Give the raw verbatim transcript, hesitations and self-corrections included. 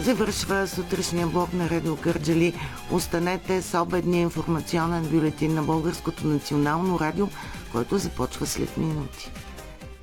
завършва сутрешния блок на Радио Кърджали. Останете с обедния информационен бюлетин на Българското национално радио, който започва след минути.